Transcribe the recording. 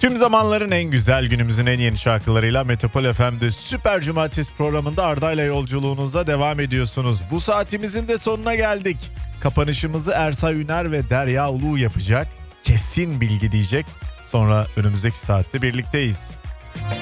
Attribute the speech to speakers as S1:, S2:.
S1: Tüm zamanların en güzel, günümüzün en yeni şarkılarıyla Metropol FM'de Süper Cumartesi programında Arda'yla yolculuğunuza devam ediyorsunuz. Bu saatimizin de sonuna geldik. Kapanışımızı Ersay Üner ve Derya Ulu yapacak. Kesin bilgi diyecek. Sonra önümüzdeki saatte birlikteyiz.